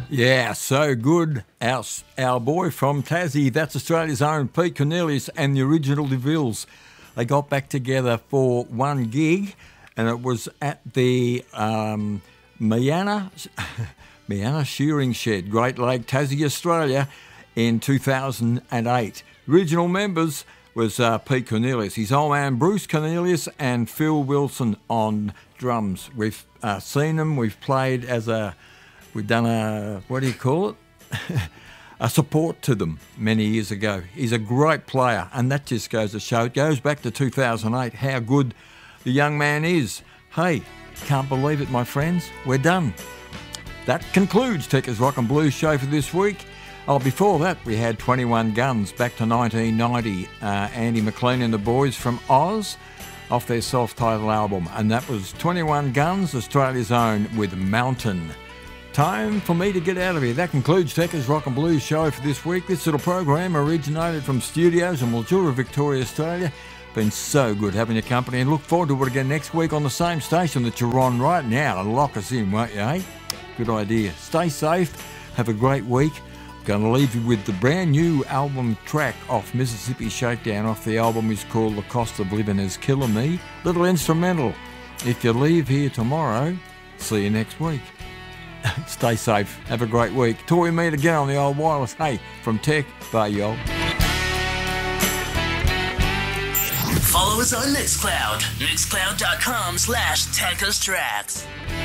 Yeah, so good. Our boy from Tassie, that's Australia's own Pete Cornelius and the Original DeVilles. They got back together for one gig, and it was at the Miana Shearing Shed, Great Lake, Tassie, Australia, in 2008. Original members was Pete Cornelius, his old man Bruce Cornelius, and Phil Wilson on drums. We've seen them, we've played we've done a, what do you call it? A support to them many years ago. He's a great player, and that just goes to show, it goes back to 2008, how good the young man is. Hey, can't believe it, my friends, we're done. That concludes Tekka's Rock and Blues show for this week. Oh, before that, we had 21 Guns back to 1990. Andy McLean and the boys from Oz off their self-titled album. And that was 21 Guns, Australia's own, with Mountain. Time for me to get out of here. That concludes Tekka's Rock and Blues show for this week. This little program originated from studios in Mildura, Victoria, Australia. Been so good having your company, and look forward to it again next week on the same station that you're on right now to lock us in, won't you, eh? Good idea. Stay safe. Have a great week. Going to leave you with the brand new album track off Mississippi Shakedown. Off the album is called The Cost of Living Is Killing Me. Little instrumental. If you leave here tomorrow, see you next week. Stay safe. Have a great week. Till we meet again on the old wireless. Hey, from Tech, bye y'all. Follow us on Mixcloud. Mixcloud.com/TekkaStracks.